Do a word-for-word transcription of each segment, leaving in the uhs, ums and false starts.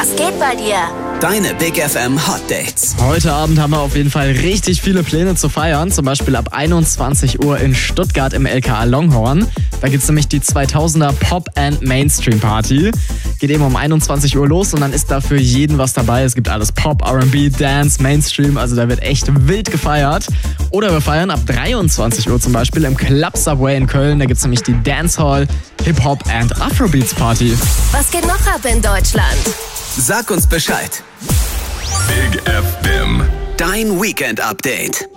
Was geht bei dir? Deine Big F M Hot Dates. Heute Abend haben wir auf jeden Fall richtig viele Pläne zu feiern. Zum Beispiel ab einundzwanzig Uhr in Stuttgart im L K A Longhorn. Da gibt's nämlich die zweitausender Pop and Mainstream Party. Geht eben um einundzwanzig Uhr los und dann ist da für jeden was dabei. Es gibt alles Pop, R and B, Dance, Mainstream. Also da wird echt wild gefeiert. Oder wir feiern ab dreiundzwanzig Uhr zum Beispiel im Club Subway in Köln. Da gibt's nämlich die Dancehall, Hip-Hop and Afrobeats Party. Was geht noch ab in Deutschland? Sag uns Bescheid. Big F M. Dein Weekend Update.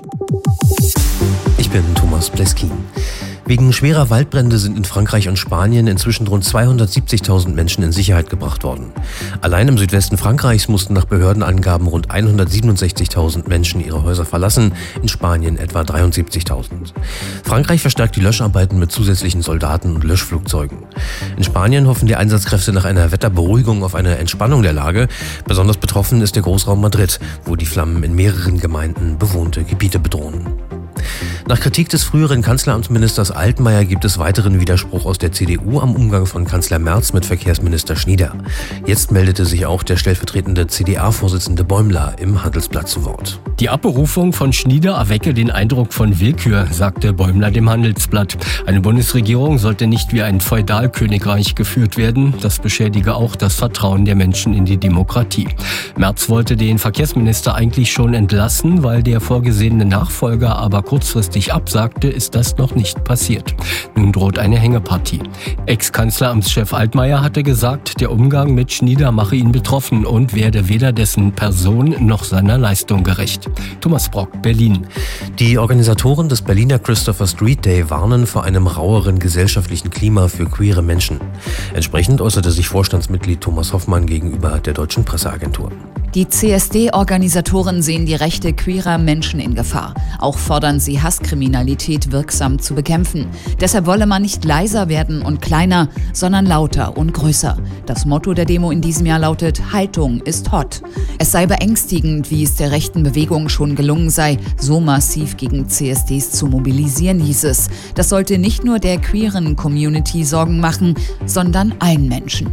Ich bin Thomas Pleskin. Wegen schwerer Waldbrände sind in Frankreich und Spanien inzwischen rund zweihundertsiebzigtausend Menschen in Sicherheit gebracht worden. Allein im Südwesten Frankreichs mussten nach Behördenangaben rund hundertsiebenundsechzigtausend Menschen ihre Häuser verlassen, in Spanien etwa dreiundsiebzigtausend. Frankreich verstärkt die Löscharbeiten mit zusätzlichen Soldaten und Löschflugzeugen. In Spanien hoffen die Einsatzkräfte nach einer Wetterberuhigung auf eine Entspannung der Lage. Besonders betroffen ist der Großraum Madrid, wo die Flammen in mehreren Gemeinden bewohnte Gebiete bedrohen. Nach Kritik des früheren Kanzleramtsministers Altmaier gibt es weiteren Widerspruch aus der C D U am Umgang von Kanzler Merz mit Verkehrsminister Schnieder. Jetzt meldete sich auch der stellvertretende C D A-Vorsitzende Bäumler im Handelsblatt zu Wort. Die Abberufung von Schnieder erwecke den Eindruck von Willkür, sagte Bäumler dem Handelsblatt. Eine Bundesregierung sollte nicht wie ein Feudalkönigreich geführt werden. Das beschädige auch das Vertrauen der Menschen in die Demokratie. Merz wollte den Verkehrsminister eigentlich schon entlassen, weil der vorgesehene Nachfolger aber kurzfristig absagte, ist das noch nicht passiert. Nun droht eine Hängepartie. Ex-Kanzleramtschef Altmaier hatte gesagt, der Umgang mit Schnieder mache ihn betroffen und werde weder dessen Person noch seiner Leistung gerecht. Thomas Brock, Berlin. Die Organisatoren des Berliner Christopher Street Day warnen vor einem raueren gesellschaftlichen Klima für queere Menschen. Entsprechend äußerte sich Vorstandsmitglied Thomas Hoffmann gegenüber der Deutschen Presseagentur. Die C S D-Organisatoren sehen die Rechte queerer Menschen in Gefahr. Auch fordern sie, Hasskriminalität wirksam zu bekämpfen. Deshalb wolle man nicht leiser werden und kleiner, sondern lauter und größer. Das Motto der Demo in diesem Jahr lautet: Haltung ist hot. Es sei beängstigend, wie es der rechten Bewegung schon gelungen sei, so massiv gegen C S Ds zu mobilisieren, hieß es. Das sollte nicht nur der queeren Community Sorgen machen, sondern allen Menschen.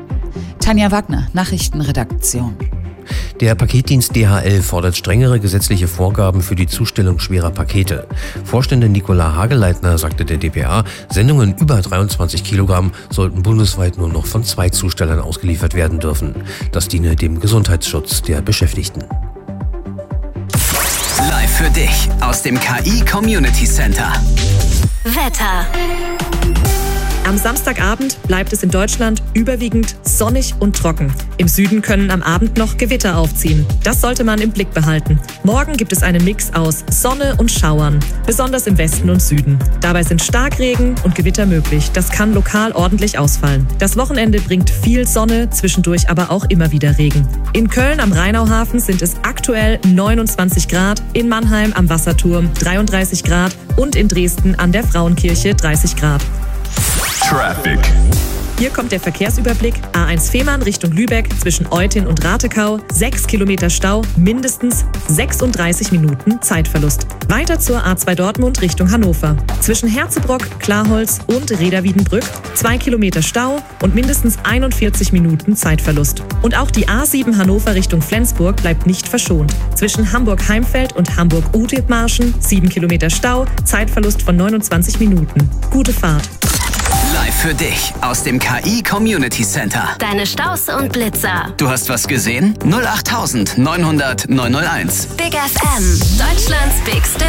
Tanja Wagner, Nachrichtenredaktion. Der Paketdienst D H L fordert strengere gesetzliche Vorgaben für die Zustellung schwerer Pakete. Vorständin Nicola Hageleitner sagte der D P A, Sendungen über dreiundzwanzig Kilogramm sollten bundesweit nur noch von zwei Zustellern ausgeliefert werden dürfen. Das diene dem Gesundheitsschutz der Beschäftigten. Live für dich aus dem K I Community Center. Wetter. Am Samstagabend bleibt es in Deutschland überwiegend sonnig und trocken. Im Süden können am Abend noch Gewitter aufziehen. Das sollte man im Blick behalten. Morgen gibt es einen Mix aus Sonne und Schauern, besonders im Westen und Süden. Dabei sind Starkregen und Gewitter möglich. Das kann lokal ordentlich ausfallen. Das Wochenende bringt viel Sonne, zwischendurch aber auch immer wieder Regen. In Köln am Rheinauhafen sind es aktuell neunundzwanzig Grad, in Mannheim am Wasserturm dreiunddreißig Grad und in Dresden an der Frauenkirche dreißig Grad. Traffic. Hier kommt der Verkehrsüberblick. A eins Fehmarn Richtung Lübeck zwischen Eutin und Ratekau. sechs Kilometer Stau, mindestens sechsunddreißig Minuten Zeitverlust. Weiter zur A zwei Dortmund Richtung Hannover. Zwischen Herzebrock, Klarholz und Reda-Wiedenbrück. zwei Kilometer Stau und mindestens einundvierzig Minuten Zeitverlust. Und auch die A sieben Hannover Richtung Flensburg bleibt nicht verschont. Zwischen Hamburg-Heimfeld und Hamburg-Udithmarschen. sieben Kilometer Stau, Zeitverlust von neunundzwanzig Minuten. Gute Fahrt. Live für dich aus dem K I Community Center. Deine Staus und Blitzer. Du hast was gesehen? null acht neunhundert neunhundert neunhunderteins. Big F M. Deutschlands Big